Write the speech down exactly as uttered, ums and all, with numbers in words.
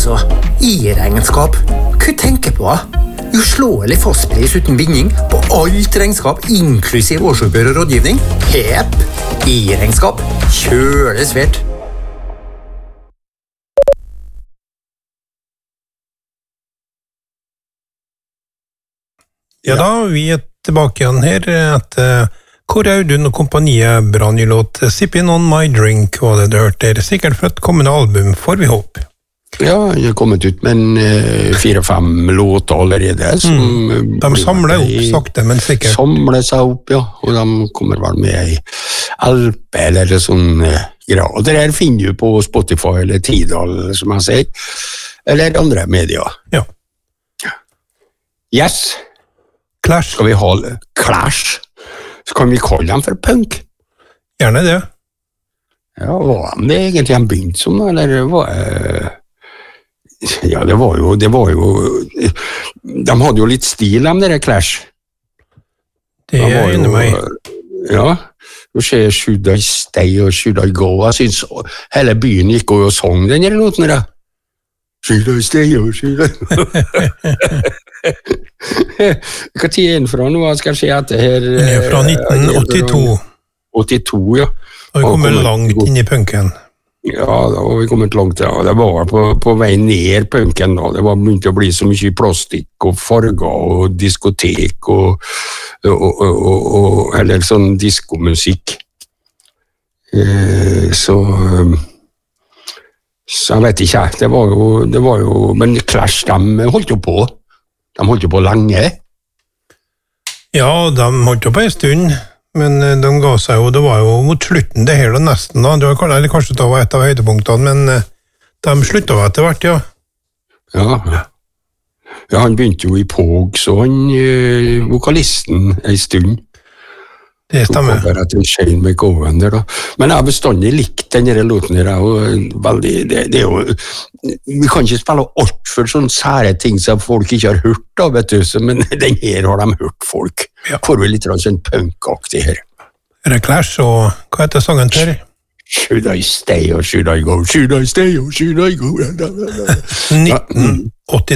altså, i-regnskap. Hva tenker på? Uslåelig fastpris uten binding på alt regnskap, inklusiv årsoppgjør og rådgivning. Hepp, i-regnskap. Kjøle svært. Ja da, vi er tilbake igjen her etter Kåre Audun og kompaniet bra ny låt Sippin' on my drink, var det du hørte der. Sikkert for et kommende album, får vi håpe. Ja, jeg har kommet ut med en uh, fire-fem låter allerede. Som mm. De samler opp sakte, men sikkert. Samler seg opp, ja. Og de kommer vel med i L P eller sånn uh, greier. Og det her finner du på Spotify eller Tidal, som jeg sier. Eller andre medier. Ja. Yes. Clash. Skal vi ha Clash? Så kan vi kalle dem for punk? Gjerne det. Ja, var det egentlig en begynt som, eller var det... Ja, det var jo, det var jo... De hadde jo litt stil, de der Clash. Det er jeg enig med. Ja, du ser Should I Stay og Should I Go. Jeg synes hele byen gikk og sang den her låten der. Should I Stay og Should I Go. Hva tid er den fra nå? Hva skal jeg si etter her? Den er fra nitten åttito. åttito, ja. Og vi kommer langt inn i punken. Ja, da var vi kommet langt, ja. Det var på, på vei ned punken da. Det var begynt å bli så mye plastikk og farger og diskotek og, og, og, og, og eller sånn diskomusikk. Eh, så så jeg vet ikke, det var jo, det var jo men Clash, de holdt jo på. De holdt jo på lenge. Ja, de holdt jo på en stund, men de ga seg jo, det var jo mot slutten det her og nesten da, det var, eller kanskje det var et av høydepunktene, men de sluttet jo etter hvert, ja. Ja, ja, han begynte jo i Pog, så han, vokalisten, en stund. Det stemmer. Så kommer jeg til Shane McGowan der da. Men jeg har bestandig likt denne låten her, og veldig, det, det er jo, vi kan ikke spille alt for sånne sære ting som folk ikke har hørt da, vet du, så, men den her har de hørt folk. Ja. Får vi litt sånn punkaktig her. Er det Clash, og hva heter sangen til? Should I stay or should I go? Should I stay or should I go? nitten åttito.